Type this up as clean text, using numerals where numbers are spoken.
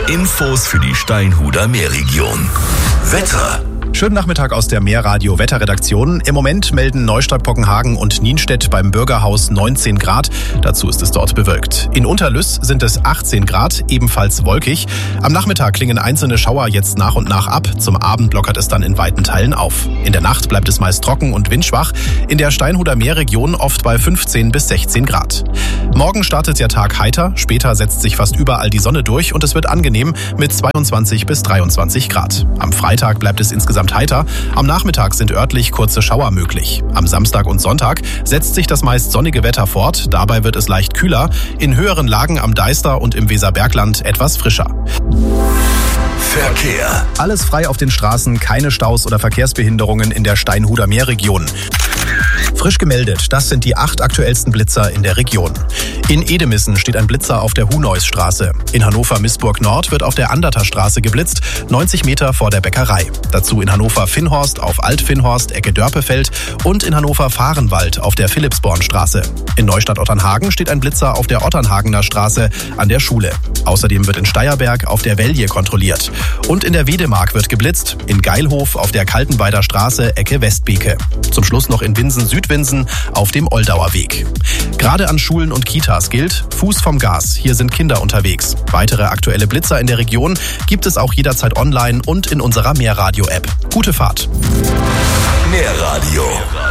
Infos für die Steinhuder Meerregion. Wetter. Schönen Nachmittag aus der Meerradio-Wetterredaktion. Im Moment melden Neustadt, Pockenhagen und Nienstedt beim Bürgerhaus 19 Grad. Dazu ist es dort bewölkt. In Unterlüss sind es 18 Grad, ebenfalls wolkig. Am Nachmittag klingen einzelne Schauer jetzt nach und nach ab. Zum Abend lockert es dann in weiten Teilen auf. In der Nacht bleibt es meist trocken und windschwach. In der Steinhuder Meerregion oft bei 15 bis 16 Grad. Morgen startet der Tag heiter. Später setzt sich fast überall die Sonne durch und es wird angenehm mit 22 bis 23 Grad. Am Freitag bleibt es insgesamt heiter. Am Nachmittag sind örtlich kurze Schauer möglich. Am Samstag und Sonntag setzt sich das meist sonnige Wetter fort. Dabei wird es leicht kühler. In höheren Lagen am Deister und im Weserbergland etwas frischer. Verkehr. Alles frei auf den Straßen, keine Staus oder Verkehrsbehinderungen in der Steinhuder Meerregion. Frisch gemeldet, das sind die 8 aktuellsten Blitzer in der Region. In Edemissen steht ein Blitzer auf der Huneusstraße. In Hannover-Missburg Nord wird auf der Anderter Straße geblitzt, 90 Meter vor der Bäckerei. Dazu in Hannover-Finnhorst auf Alt-Finnhorst, Ecke Dörpefeld und in Hannover-Fahrenwald auf der Philippsbornstraße. In Neustadt-Otternhagen steht ein Blitzer auf der Otternhagener Straße an der Schule. Außerdem wird in Steierberg auf der Velje kontrolliert. Und in der Wedemark wird geblitzt, in Geilhof auf der Kaltenweider Straße, Ecke Westbeke. Zum Schluss noch in Winsen-Südwinsen auf dem Oldauer Weg. Gerade an Schulen und Kitas gilt, Fuß vom Gas, hier sind Kinder unterwegs. Weitere aktuelle Blitzer in der Region gibt es auch jederzeit online und in unserer Meerradio-App. Gute Fahrt. Meerradio.